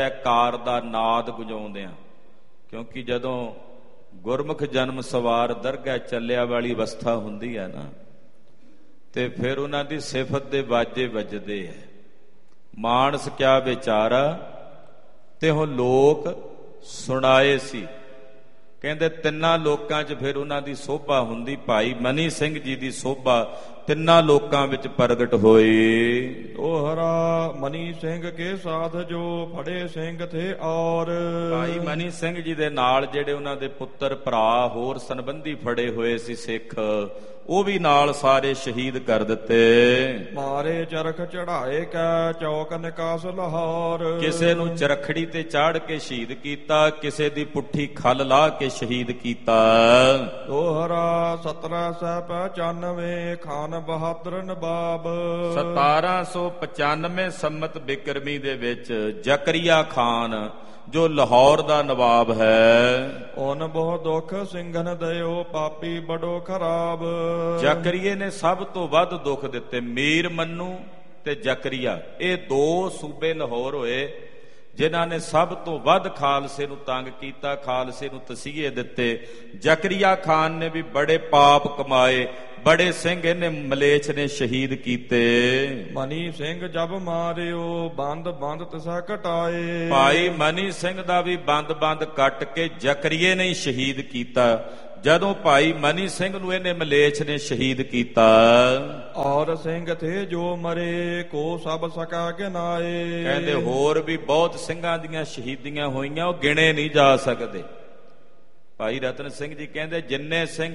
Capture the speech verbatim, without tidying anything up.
ਕਾਰ ਦਾ ਨਾਦ ਗੁੰਜਾਉਂਦਿਆਂ, ਕਿਉਂਕਿ ਜਦੋਂ ਗੁਰਮੁਖ ਜਨਮ ਸਵਾਰ ਦਰਗਾਹ ਚੱਲਿਆ ਵਾਲੀ ਅਵਸਥਾ ਹੁੰਦੀ ਹੈ ਨਾ, ਤੇ ਫਿਰ ਉਹਨਾਂ ਦੀ ਸਿਫਤ ਦੇ ਵਾਜੇ ਵੱਜਦੇ ਹੈ। ਮਾਨਸ ਕਿਆ ਵਿਚਾਰਾ ਤੇ ਹੁਣ ਲੋਕ ਸੁਣਾਏ ਸੀ। ਕਹਿੰਦੇ ਤਿੰਨਾਂ ਲੋਕਾਂ 'ਚ ਫਿਰ ਉਹਨਾਂ ਦੀ ਸੋਭਾ ਹੁੰਦੀ। ਭਾਈ ਮਨੀ ਸਿੰਘ ਜੀ ਦੀ ਸੋਭਾ ਤਿੰਨਾਂ ਲੋਕਾਂ ਵਿੱਚ ਪ੍ਰਗਟ ਹੋਈ। ਦੋਹਰਾ ਮਨੀ ਸਿੰਘ ਕੇ ਸਾਥ ਜੋ ਫੜੇ ਸਿੰਘ ਥੇ ਔਰ। ਭਾਈ ਮਨੀ ਸਿੰਘ ਜੀ ਦੇ ਨਾਲ ਜਿਹੜੇ ਉਹਨਾਂ ਦੇ ਪੁੱਤਰ ਭਰਾ ਹੋਰ ਸੰਬੰਧੀ ਫੜੇ ਹੋਏ ਸੀ ਸਿੱਖ, ਉਹ ਵੀ ਨਾਲ ਸਾਰੇ ਸ਼ਹੀਦ ਕਰ ਦਿੱਤੇ। ਮਾਰੇ ਚਰਖ ਚੜਾਏ ਕੈ ਚੌਕ ਨਿਕਾਸ ਲਾਹੌਰ। ਕਿਸੇ ਨੂੰ ਚਰਖੜੀ ਤੇ ਚਾੜ ਕੇ ਸ਼ਹੀਦ ਕੀਤਾ, ਕਿਸੇ ਦੀ ਪੁੱਠੀ ਖੱਲ ਲਾ ਕੇ ਸ਼ਹੀਦ ਕੀਤਾ। ਦੋਹਰਾ ਸਤਰਾਂ ਸੌ ਪਚਾਨਵੇਂ ਖਾਨ ਬਹਾਦਰ ਨਵਾਬ। ਸਤਾਰਾਂ ਸੌ ਪਚਾਨਵੇਂ ਸੰਮਤ ਬਿਕਰਮੀ ਦੇ ਵਿੱਚ ਜ਼ਕਰੀਆ ਖਾਨ ਜੋ ਲਾਹੌਰ ਦਾ ਨਵਾਬ ਹੈ, ਉਹਨ ਬਹੁ ਦੁੱਖ ਸਿੰਘਨ ਦਇਓ ਪਾਪੀ ਬੜੋ ਖਰਾਬ। ਜ਼ਕਰੀਏ ਨੇ ਸਭ ਤੋਂ ਵੱਧ ਦੁੱਖ ਦਿੱਤੇ। ਮੀਰ ਮੰਨੂ ਤੇ ਜ਼ਕਰੀਆ, ਇਹ ਦੋ ਸੂਬੇ ਲਾਹੌਰ ਹੋਏ ਜਿਨ੍ਹਾਂ ਨੇ ਸਭ ਤੋਂ ਵੱਧ ਖਾਲਸੇ ਨੂੰ ਤੰਗ ਕੀਤਾ, ਖਾਲਸੇ ਨੂੰ ਤਸੀਹੇ ਦਿੱਤੇ। ਜ਼ਕਰੀਆ ਖਾਨ ਨੇ ਵੀ ਬੜੇ ਪਾਪ ਕਮਾਏ, ਬੜੇ ਸਿੰਘ ਇਹਨੇ ਮਲੇਛ ਨੇ ਸ਼ਹੀਦ ਕੀਤੇ। ਮਨੀ ਸਿੰਘ ਜਬ ਮਾਰਿਓ ਬੰਦ ਬੰਦ ਤਸਾ ਕਟਾਏ। ਭਾਈ ਮਨੀ ਸਿੰਘ ਦਾ ਵੀ ਬੰਦ ਬੰਦ ਕੱਟ ਕੇ ਜ਼ਕਰੀਏ ਨੇ ਹੀ ਸ਼ਹੀਦ ਕੀਤਾ। ਜਦੋਂ ਭਾਈ ਮਨੀ ਸਿੰਘ ਨੂੰ ਇਹਨੇ ਮਲੇਛ ਨੇ ਸ਼ਹੀਦ ਕੀਤਾ। ਔਰ ਸਿੰਘ ਥੇ ਜੋ ਮਰੇ ਕੋ ਸਭ ਸਕਾ ਗਿਨਾਏ। ਕਹਿੰਦੇ ਹੋਰ ਵੀ ਬਹੁਤ ਸਿੰਘਾਂ ਦੀਆਂ ਸ਼ਹੀਦੀਆਂ ਹੋਈਆਂ, ਉਹ ਗਿਣੇ ਨਹੀਂ ਜਾ ਸਕਦੇ। ਭਾਈ ਰਤਨ ਸਿੰਘ ਜੀ ਕਹਿੰਦੇ ਜਿੰਨੇ ਸਿੰਘ